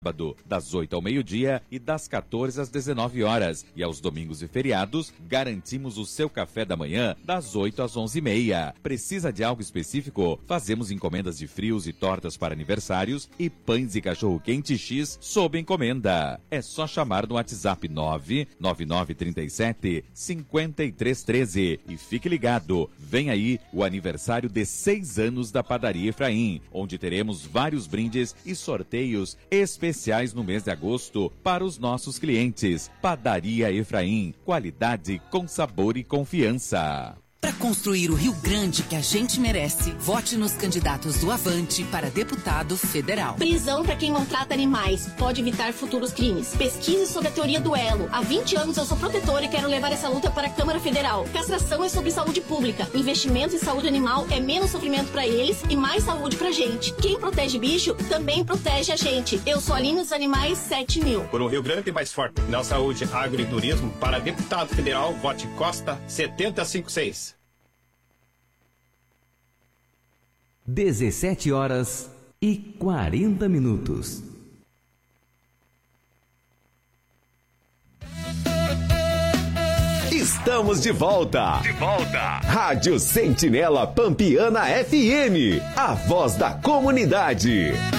sábado, das 8 ao meio-dia e das 14 às 19 horas. E aos domingos e feriados, garantimos o seu café da manhã das 8 às 11h30. Precisa de algo específico? Fazemos encomendas de frios e tortas para aniversários e pães e cachorro-quente X sob encomenda. É só chamar no WhatsApp 99937-5313 e fique ligado. Vem aí o aniversário de 6 anos da Padaria Efraim, onde teremos vários brindes e sorteios especiais no mês de agosto para os nossos clientes. Padaria Efraim, qualidade com sabor e confiança. Para construir o Rio Grande que a gente merece, vote nos candidatos do Avante para deputado federal. Prisão para quem maltrata animais pode evitar futuros crimes. Pesquise sobre a teoria do elo. Há 20 anos eu sou protetora e quero levar essa luta para a Câmara Federal. Castração é sobre saúde pública. Investimento em saúde animal é menos sofrimento para eles e mais saúde pra gente. Quem protege bicho também protege a gente. Eu sou Aline dos Animais 7000. Por um Rio Grande mais forte na saúde, agro e turismo, para deputado federal, vote Costa 756. 17h40. Estamos de volta. Rádio Sentinela Pampiana FM, a voz da comunidade.